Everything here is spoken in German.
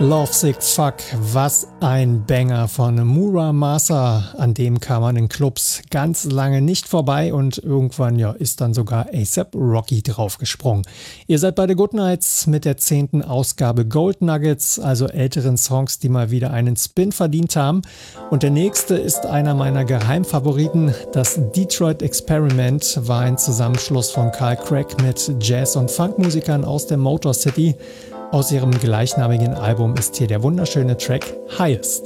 Lovesick Fuck, was ein Banger von Mura Masa. An dem kam man in Clubs ganz lange nicht vorbei und irgendwann ist dann sogar A$AP Rocky draufgesprungen. Ihr seid bei The Good Nights mit der 10. Ausgabe Gold Nuggets, also älteren Songs, die mal wieder einen Spin verdient haben. Und der nächste ist einer meiner Geheimfavoriten. Das Detroit Experiment war ein Zusammenschluss von Carl Craig mit Jazz- und Funkmusikern aus der Motor City. Aus ihrem gleichnamigen Album ist hier der wunderschöne Track Highest.